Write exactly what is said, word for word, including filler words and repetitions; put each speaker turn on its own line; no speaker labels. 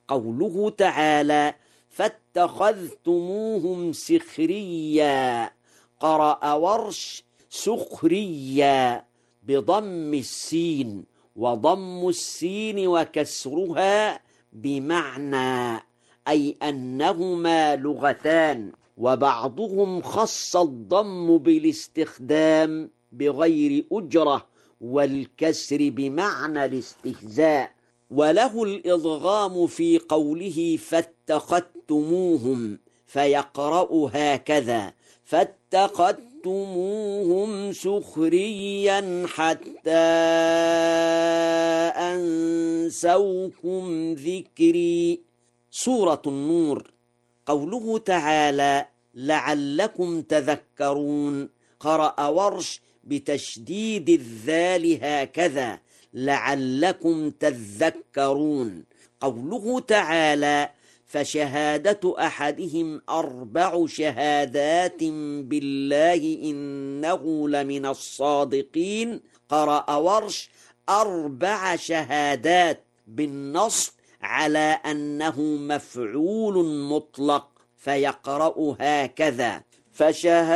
قوله تعالى فاتخذتموهم سخريا، قرأ ورش سخريا بضم السين، وضم السين وكسرها بمعنى، أي أنهما لغتان، وبعضهم خص الضم بالاستخدام بغير أجرة والكسر بمعنى الاستهزاء، وله الإضغام في قوله فاتخذتموهم، فيقرأ هكذا فاتخذتموهم سخريا حتى أنسوكم ذكري. سورة النور. قوله تعالى لعلكم تذكرون، قرأ ورش بتشديد الذال هكذا لعلكم تذكرون. قوله تعالى فشهادة أحدهم أربع شهادات بالله إنه لمن الصادقين، قرأ ورش أربع شهادات بالنصب على أنه مفعول مطلق، فيقرأ هكذا فشهادة